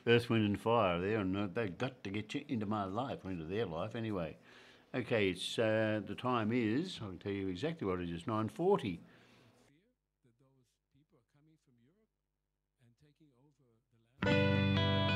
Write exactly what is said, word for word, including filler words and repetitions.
Earth, Wind and Fire there, and uh, they've got to get you into my life, or into their life anyway. Okay, it's uh, the time is, I can tell you exactly what it is, nine forty.